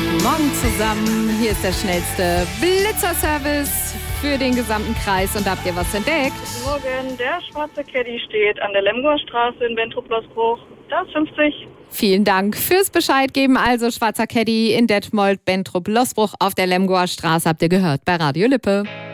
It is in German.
Guten Morgen zusammen. Hier ist der schnellste Blitzerservice für den gesamten Kreis. Und habt ihr was entdeckt? Guten Morgen, der schwarze Caddy steht an der Lemgoer Straße in Bentrup-Losbruch. Da ist 50. Vielen Dank fürs Bescheid geben. Also schwarzer Caddy in Detmold, Bentrup, Losbruch auf der Lemgoer Straße habt ihr gehört bei Radio Lippe.